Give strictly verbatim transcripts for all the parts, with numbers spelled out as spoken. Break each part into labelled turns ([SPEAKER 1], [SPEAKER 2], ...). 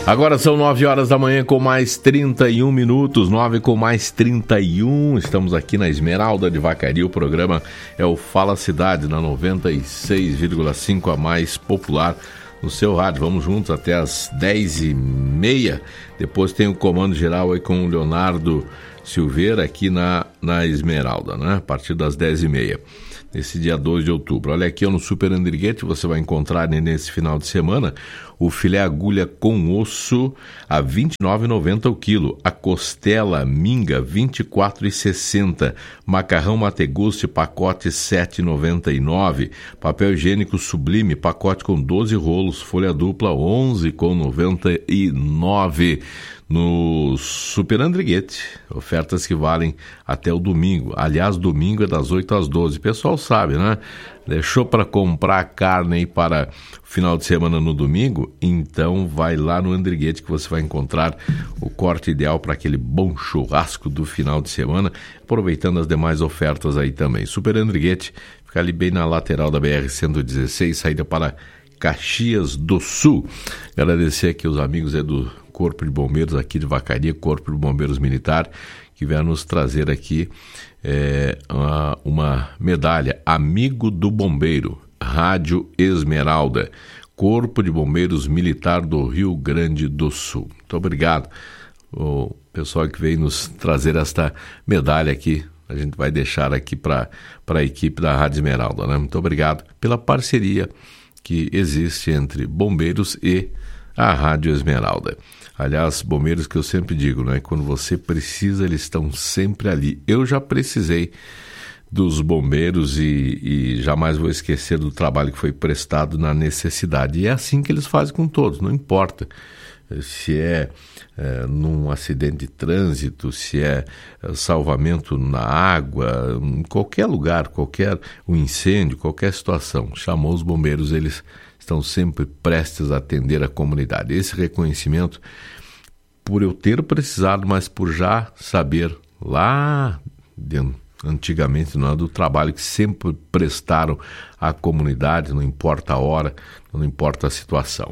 [SPEAKER 1] Agora são nove horas da manhã com mais trinta e um minutos, nove com mais trinta e um. Estamos aqui na Esmeralda de Vacaria. O programa é o Fala Cidade, na noventa e seis vírgula cinco, a mais popular no seu rádio. Vamos juntos até as dez e meia. Depois tem o comando geral aí com o Leonardo Silveira aqui na, na Esmeralda, né? A partir das dez e meia. Nesse dia dois de outubro. Olha aqui, ó, no Super Andriguete você vai encontrar nesse final de semana o filé agulha com osso a vinte e nove reais e noventa centavos o quilo, a costela minga vinte e quatro reais e sessenta centavos, macarrão Mategusti pacote sete reais e noventa e nove centavos, papel higiênico Sublime pacote com doze rolos, folha dupla onze reais e noventa e nove centavos. No Super Andriguete, ofertas que valem até o domingo. Aliás, domingo é das oito às doze. O pessoal sabe, né? Deixou para comprar carne aí para o final de semana no domingo? Então vai lá no Andriguete que você vai encontrar o corte ideal para aquele bom churrasco do final de semana, aproveitando as demais ofertas aí também. Super Andriguete fica ali bem na lateral da B R cento e dezesseis, saída para Caxias do Sul. Agradecer aqui os amigos é do Corpo de Bombeiros aqui de Vacaria, Corpo de Bombeiros Militar, que vieram nos trazer aqui é, uma, uma medalha Amigo do Bombeiro, Rádio Esmeralda, Corpo de Bombeiros Militar do Rio Grande do Sul. Muito obrigado, o pessoal que veio nos trazer esta medalha aqui. A gente vai deixar aqui para a equipe da Rádio Esmeralda, né? Muito obrigado pela parceria que existe entre bombeiros e a Rádio Esmeralda. Aliás, bombeiros que eu sempre digo, né? Quando você precisa, eles estão sempre ali. Eu já precisei dos bombeiros e, e jamais vou esquecer do trabalho que foi prestado na necessidade. E é assim que eles fazem com todos, não importa se é, é num acidente de trânsito, se é salvamento na água, em qualquer lugar, qualquer um incêndio, qualquer situação. Chamou os bombeiros, eles estão sempre prestes a atender a comunidade. Esse reconhecimento, por eu ter precisado, mas por já saber lá dentro, antigamente, não é, do trabalho que sempre prestaram à comunidade, não importa a hora, não importa a situação.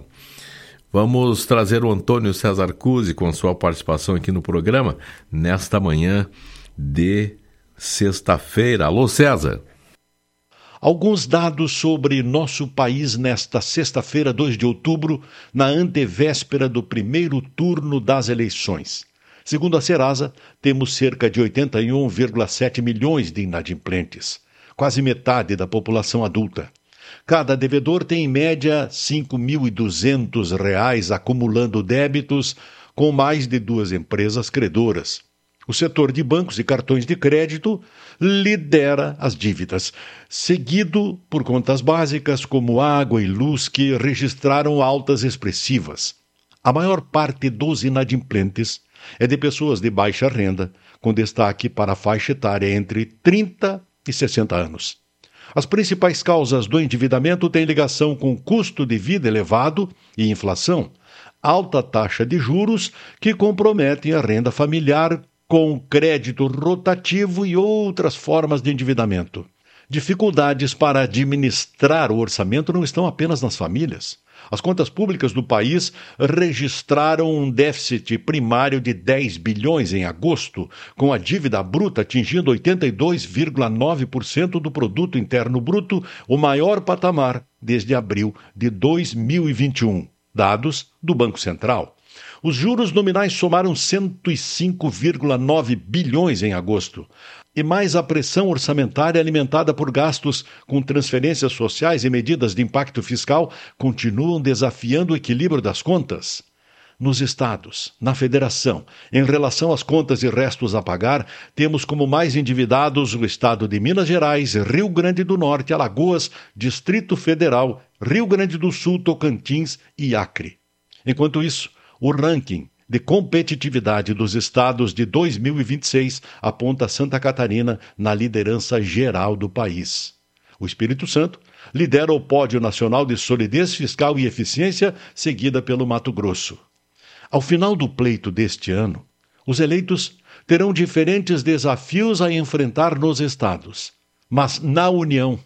[SPEAKER 1] Vamos trazer o Antônio César Cusi com sua participação aqui no programa, nesta manhã de sexta-feira. Alô, César!
[SPEAKER 2] Alguns dados sobre nosso país nesta sexta-feira, dois de outubro, na antevéspera do primeiro turno das eleições. Segundo a Serasa, temos cerca de oitenta e um vírgula sete milhões de inadimplentes, quase metade da população adulta. Cada devedor tem, em média, cinco mil e duzentos reais acumulando débitos com mais de duas empresas credoras. O setor de bancos e cartões de crédito lidera as dívidas, seguido por contas básicas como água e luz, que registraram altas expressivas. A maior parte dos inadimplentes é de pessoas de baixa renda, com destaque para a faixa etária entre trinta e sessenta anos. As principais causas do endividamento têm ligação com custo de vida elevado e inflação, alta taxa de juros que comprometem a renda familiar, com crédito rotativo e outras formas de endividamento. Dificuldades para administrar o orçamento não estão apenas nas famílias. As contas públicas do país registraram um déficit primário de dez bilhões em agosto, com a dívida bruta atingindo oitenta e dois vírgula nove por cento do produto interno bruto, o maior patamar desde abril de dois mil e vinte e um, dados do Banco Central. Os juros nominais somaram cento e cinco vírgula nove bilhões em agosto. E mais a pressão orçamentária alimentada por gastos com transferências sociais e medidas de impacto fiscal continuam desafiando o equilíbrio das contas. Nos estados, na federação, em relação às contas e restos a pagar, temos como mais endividados o estado de Minas Gerais, Rio Grande do Norte, Alagoas, Distrito Federal, Rio Grande do Sul, Tocantins e Acre. Enquanto isso, o ranking de competitividade dos estados de dois mil e vinte e seis aponta Santa Catarina na liderança geral do país. O Espírito Santo lidera o pódio nacional de solidez fiscal e eficiência, seguida pelo Mato Grosso. Ao final do pleito deste ano, os eleitos terão diferentes desafios a enfrentar nos estados, mas na União,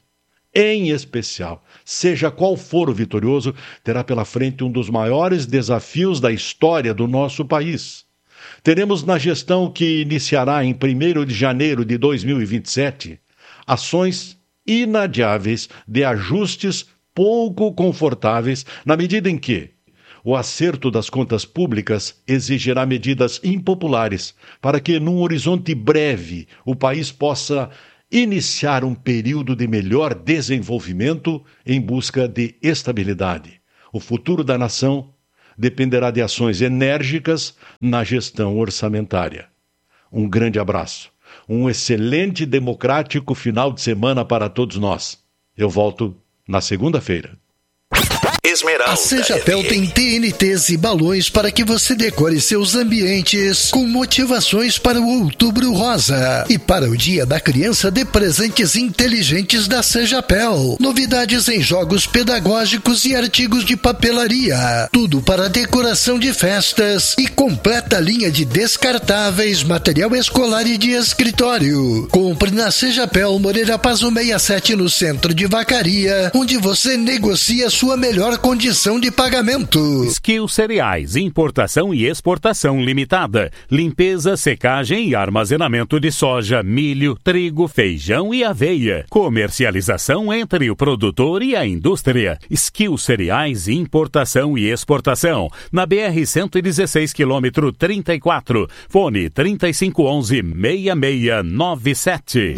[SPEAKER 2] Em especial, seja qual for o vitorioso, terá pela frente um dos maiores desafios da história do nosso país. Teremos na gestão que iniciará em primeiro de janeiro de dois mil e vinte e sete ações inadiáveis de ajustes pouco confortáveis, na medida em que o acerto das contas públicas exigirá medidas impopulares para que, num horizonte breve, o país possa iniciar um período de melhor desenvolvimento em busca de estabilidade. O futuro da nação dependerá de ações enérgicas na gestão orçamentária. Um grande abraço. Um excelente e democrático final de semana para todos nós. Eu volto na segunda-feira.
[SPEAKER 3] Esmeralda. A Sejapel tem T N Ts e balões para que você decore seus ambientes com motivações para o Outubro Rosa. E para o Dia da Criança, dê presentes inteligentes da Sejapel. Novidades em jogos pedagógicos e artigos de papelaria. Tudo para decoração de festas e completa linha de descartáveis, material escolar e de escritório. Compre na Sejapel Moreira Paz sessenta e sete no centro de Vacaria, onde você negocia sua melhor condição de pagamento.
[SPEAKER 4] Skill Cereais, importação e exportação limitada. Limpeza, secagem e armazenamento de soja, milho, trigo, feijão e aveia. Comercialização entre o produtor e a indústria. Skill Cereais, importação e exportação. Na B R cento e dezesseis, quilômetro trinta e quatro. Fone trinta e cinco onze, seis seis nove sete.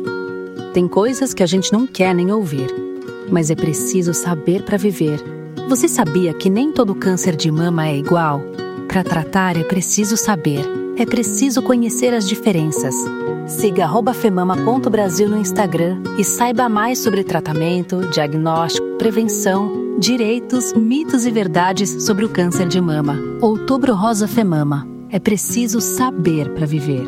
[SPEAKER 5] Tem coisas que a gente não quer nem ouvir, mas é preciso saber para viver. Você sabia que nem todo câncer de mama é igual? Para tratar é preciso saber. É preciso conhecer as diferenças. Siga arroba femama ponto brasil no Instagram e saiba mais sobre tratamento, diagnóstico, prevenção, direitos, mitos e verdades sobre o câncer de mama. Outubro Rosa Femama. É preciso saber para viver.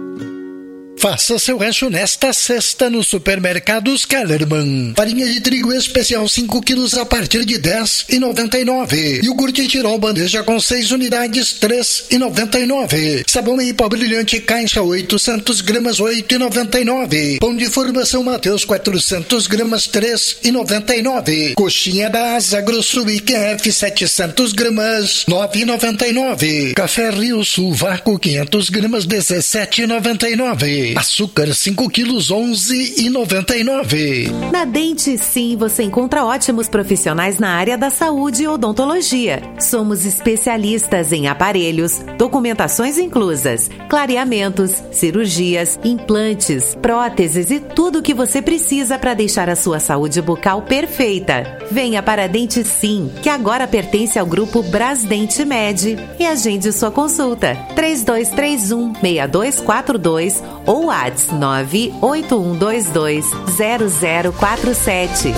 [SPEAKER 3] Faça seu rancho nesta sexta no Supermercados Kellerman. Farinha de trigo especial cinco quilos a partir de dez reais e noventa e nove centavos. Iogurte Tirol bandeja com seis unidades, três reais e noventa e nove centavos. Sabão em pó brilhante caixa oitocentos gramas, oito reais e noventa e nove centavos. Pão de formação Mateus quatrocentos gramas, três reais e noventa e nove centavos. Coxinha da Asa Grosso I Q F setecentos gramas, nove reais e noventa e nove centavos. Café Rio Sul Vácuo quinhentos gramas, dezessete reais e noventa e nove centavos. Açúcar cinco quilos, onze reais e noventa e nove centavos.
[SPEAKER 6] Na Dente Sim, você encontra ótimos profissionais na área da saúde e odontologia. Somos especialistas em aparelhos, documentações inclusas, clareamentos, cirurgias, implantes, próteses e tudo o que você precisa para deixar a sua saúde bucal perfeita. Venha para a Dente Sim, que agora pertence ao grupo Brasdente Med, e agende sua consulta. três dois três um, seis dois quatro dois ou WhatsApp nove oito um dois dois zero zero quatro sete.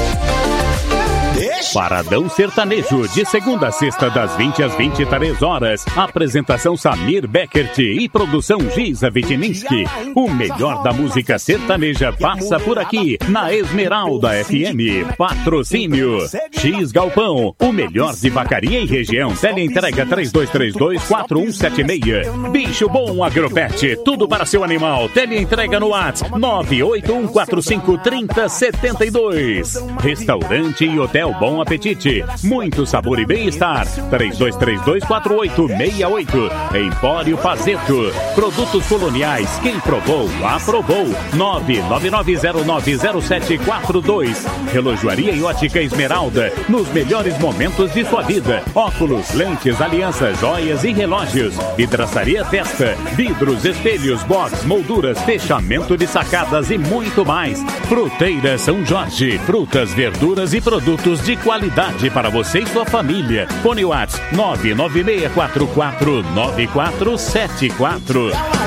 [SPEAKER 4] Paradão Sertanejo, de segunda a sexta, das vinte às vinte e três horas. Apresentação Samir Beckert e produção Giza Vitininski. O melhor da música sertaneja passa por aqui, na Esmeralda F M. Patrocínio X Galpão, o melhor de Vacaria e região. Teleentrega três dois três dois, quatro um sete seis. Bicho Bom Agropet, tudo para seu animal. Teleentrega no WhatsApp nove oito um quatro cinco, três zero sete dois. Restaurante e Hotel Bom Apetite, muito sabor e bem-estar. Três dois três dois, quatro oito seis oito. Empório Fazeto, produtos coloniais, quem provou, aprovou. Nove nove nove zero nove zero sete quatro dois. Relojoaria e Ótica Esmeralda, nos melhores momentos de sua vida. Óculos, lentes, alianças, joias e relógios. Vidraçaria Testa, vidros, espelhos, box, molduras, fechamento de sacadas e muito mais. Fruteira São Jorge, frutas, verduras e produtos de qualidade para você e sua família. Fone WhatsApp nove nove seis quatro quatro nove quatro sete quatro.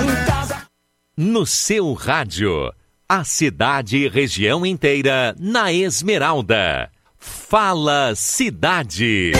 [SPEAKER 7] No seu rádio, a cidade e região inteira na Esmeralda. Fala Cidade.